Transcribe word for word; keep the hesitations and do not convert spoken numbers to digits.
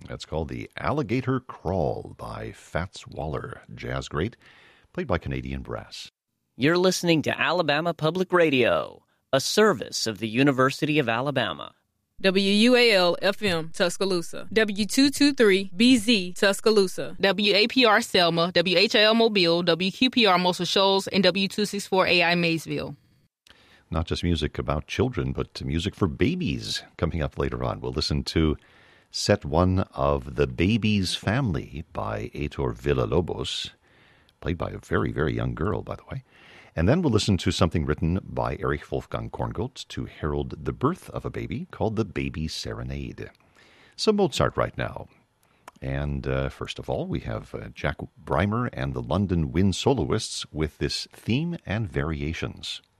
That's called The Alligator Crawl by Fats Waller, jazz great, played by Canadian Brass. You're listening to Alabama Public Radio, a service of the University of Alabama. W U A L F M Tuscaloosa, W two twenty-three B Z Tuscaloosa, W A P R Selma, W H L Mobile, W Q P R Muscle Shoals, and W two sixty-four A I Maysville. Not just music about children, but music for babies coming up later on. We'll listen to set one of The Baby's Family by Heitor Villa-Lobos, played by a very, very young girl, by the way. And then we'll listen to something written by Erich Wolfgang Korngold to herald the birth of a baby called The Baby Serenade. Some Mozart right now. And uh, first of all, we have uh, Jack Breimer and the London Wind Soloists with this theme and variations.